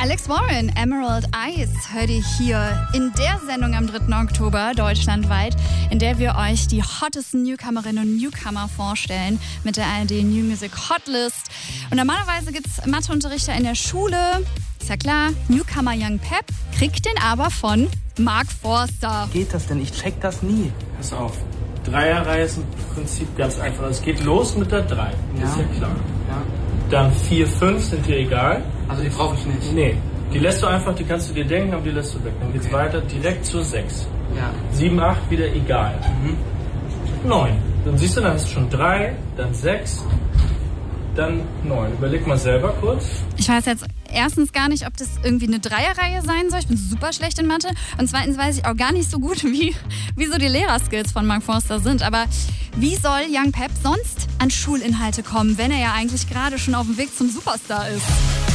Alex Warren, Emerald Eyes, hört ihr hier in der Sendung am 3. Oktober deutschlandweit, in der wir euch die hottesten Newcomerinnen und Newcomer vorstellen mit der ARD New Music Hotlist. Und normalerweise gibt es Matheunterrichter in der Schule. Ist ja klar, Newcomer Young Pep kriegt den aber von Mark Forster. Geht das denn? Ich check das nie. Pass auf. Dreierreihe ist im Prinzip ganz einfach. Es geht los mit der 3. Ja. Ist ja klar. Ja. Dann 4, 5 sind dir egal. Also die brauche ich nicht. Nee. Die lässt du einfach, die kannst du dir denken, aber die lässt du weg. Dann geht's weiter direkt zur 6. Ja. 7, 8 wieder egal. 9. Dann siehst du, dann hast du schon 3, dann 6, dann 9. Überleg mal selber kurz. Ich weiß jetzt erstens gar nicht, ob das irgendwie eine Dreierreihe sein soll. Ich bin super schlecht in Mathe. Und zweitens weiß ich auch gar nicht so gut, wie so die Lehrerskills von Mark Forster sind. Aber wie soll Young Pep sonst an Schulinhalte kommen, wenn er ja eigentlich gerade schon auf dem Weg zum Superstar ist?